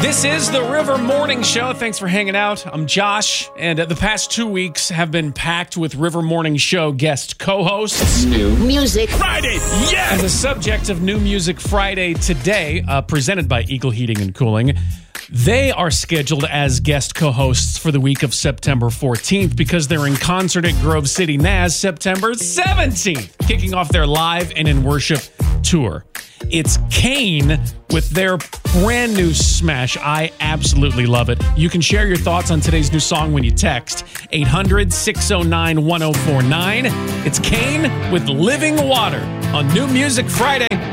This is the River Morning Show. Thanks for hanging out. I'm Josh, and the past 2 weeks have been packed with River Morning Show guest co-hosts. New Music Friday, yes! And the subject of New Music Friday today, presented by Eagle Heating and Cooling, they are scheduled as guest co-hosts for the week of September 14th because they're in concert at Grove City NAS September 17th, kicking off their live and in worship tour. It's Kane with their brand new smash. I absolutely love it. You can share your thoughts on today's new song when you text 800-609-1049. It's Kane with Living Water on New Music Friday.